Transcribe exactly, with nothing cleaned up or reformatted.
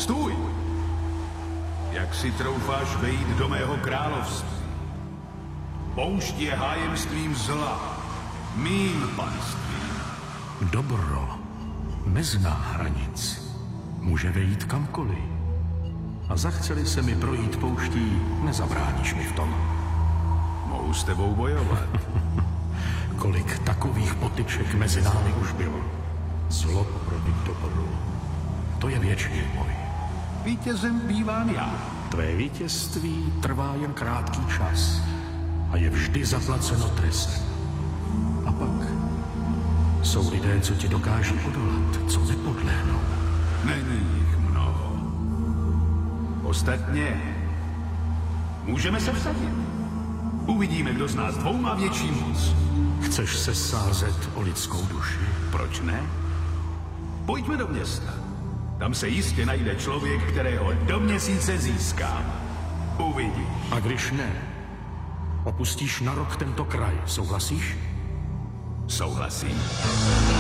Stůj! Jak si troufáš vejít do mého království? Poušť je hájemstvím zla, mým panstvím. Dobro nezná hranic. Může vejít kamkoliv. A zachceli se mi projít pouští, nezabráníš mi v tom. Mohu s tebou bojovat. Kolik takových potyček mezi námi už bylo. Zlo proti dobru. To je věčný boj. Vítězem bývám já. Tvé vítězství trvá jen krátký čas a je vždy zaplaceno trestem. A pak jsou lidé, co ti dokáží odolat, co nepodlehnou. Není jich mnoho. Ostatně můžeme se vsadit. Uvidíme, kdo z nás dvou má větší moc. Chceš se sázet o lidskou duši? Proč ne? Pojďme do města. Tam se jistě najde člověk, kterého do měsíce získám. Uvidíš. A když ne, opustíš na rok tento kraj, souhlasíš? Souhlasím.